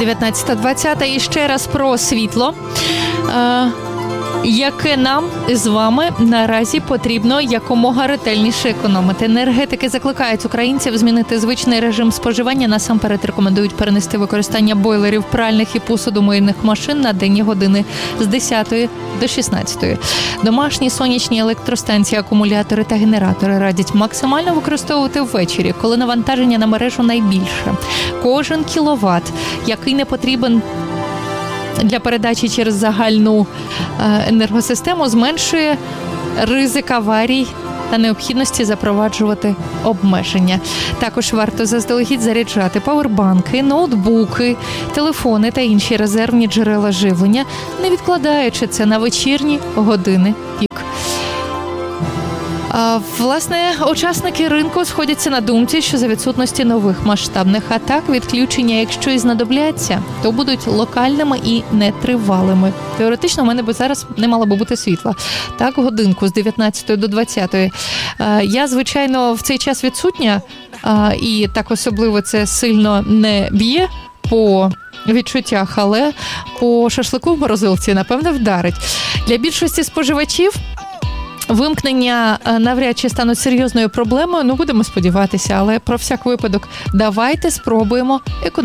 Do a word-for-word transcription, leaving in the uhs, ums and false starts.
дев'ятнадцята двадцята. І ще раз про світло, е, яке нам з вами наразі потрібно якомога ретельніше економити. Енергетики закликають українців змінити звичний режим споживання. Насамперед рекомендують перенести використання бойлерів, пральних і посудомийних машин на денні години з десятої до шістнадцятої. Домашні сонячні електростанції, акумулятори та генератори радять максимально використовувати ввечері, коли навантаження на мережу найбільше. Кожен кіловат, який не потрібен для передачі через загальну енергосистему, зменшує ризик аварій та необхідності запроваджувати обмеження. Також варто заздалегідь заряджати павербанки, ноутбуки, телефони та інші резервні джерела живлення, не відкладаючи це на вечірні години пік. А, власне, учасники ринку сходяться на думці, що за відсутності нових масштабних атак відключення, якщо і знадобляться, то будуть локальними і нетривалими. Теоретично в мене би зараз не мало би бути світла. Так, годинку з дев'ятнадцятої до двадцятої. А, я, звичайно, в цей час відсутня, а, і так особливо це сильно не б'є по відчуттях, але по шашлику в морозилці, напевно, вдарить. Для більшості споживачів вимкнення навряд чи стануть серйозною проблемою, ну будемо сподіватися, але про всяк випадок давайте спробуємо економити.